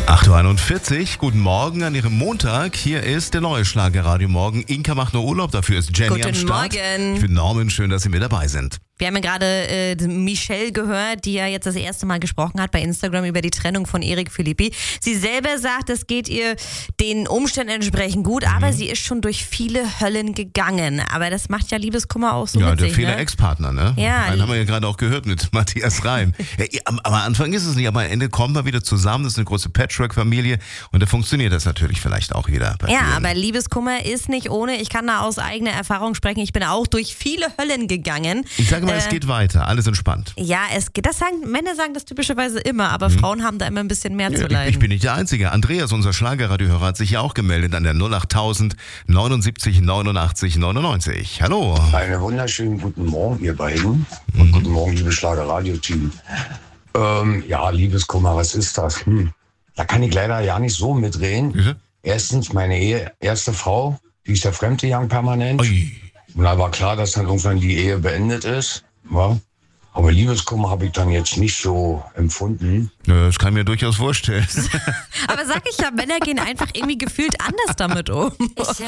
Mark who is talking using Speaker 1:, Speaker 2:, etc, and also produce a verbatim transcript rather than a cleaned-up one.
Speaker 1: acht Uhr einundvierzig, guten Morgen an Ihrem Montag. Hier ist der neue Schlagerradio Morgen. Inka macht nur Urlaub, dafür ist Jenny
Speaker 2: Guten
Speaker 1: am Start.
Speaker 2: Morgen.
Speaker 1: Ich bin Norman, schön, dass Sie mit dabei sind.
Speaker 2: Wir haben ja gerade äh, Michelle gehört, die ja jetzt das erste Mal gesprochen hat bei Instagram über die Trennung von Erik Philippi. Sie selber sagt, es geht ihr den Umständen entsprechend gut, aber sie ist schon durch viele Höllen gegangen. Aber das macht ja Liebeskummer auch so
Speaker 1: Ja,
Speaker 2: mit
Speaker 1: der
Speaker 2: sich,
Speaker 1: viele
Speaker 2: ne?
Speaker 1: Ex-Partner, ne?
Speaker 2: Ja.
Speaker 1: Einen haben wir ja gerade auch gehört mit Matthias Reim. Ja, am, am Anfang ist es nicht, aber am Ende kommen wir wieder zusammen. Das ist eine große Patchwork-Familie und da funktioniert das natürlich vielleicht auch wieder. Bei
Speaker 2: Ja,
Speaker 1: vielen.
Speaker 2: aber Liebeskummer ist nicht ohne. Ich kann da aus eigener Erfahrung sprechen. Ich bin auch durch viele Höllen gegangen.
Speaker 1: Ich sage mal,
Speaker 2: äh,
Speaker 1: es geht weiter, alles entspannt.
Speaker 2: Ja, es geht. Das sagen, Männer sagen das typischerweise immer, aber mhm. Frauen haben da immer ein bisschen mehr
Speaker 1: Ja,
Speaker 2: zu
Speaker 1: ich,
Speaker 2: leiden.
Speaker 1: ich bin nicht der Einzige. Andreas, unser Schlagerradiohörer, hat sich ja auch gemeldet an der null achttausend neunundsiebzig neunundachtzig neunundneunzig. Hallo.
Speaker 3: Einen wunderschönen guten Morgen, ihr beiden. Und guten Morgen, liebes Schlager-Radio-Team. Ähm, ja, Liebeskummer, was ist das? Hm. Da kann ich leider ja nicht so mitreden.
Speaker 1: Bitte?
Speaker 3: Erstens, meine Ehe, erste Frau, die ist ja fremdgegangen permanent.
Speaker 1: Ui.
Speaker 3: Und da war klar, dass dann irgendwann die Ehe beendet ist. Ja. Aber Liebeskummer habe ich dann jetzt nicht so empfunden.
Speaker 1: Ja, das kann ich mir durchaus vorstellen.
Speaker 2: Aber sag ich ja, Männer gehen einfach irgendwie gefühlt anders damit um.